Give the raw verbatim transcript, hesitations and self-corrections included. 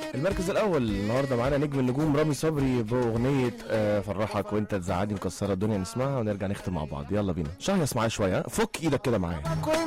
المركز الاول النهارده معانا نجم النجوم رامي صبري باغنيه آه فرحك وانت تزعلني مكسره الدنيا. نسمعها ونرجع نختم مع بعض. يلا بينا. شهيص معايا شويه، فك ايدك كده معايا.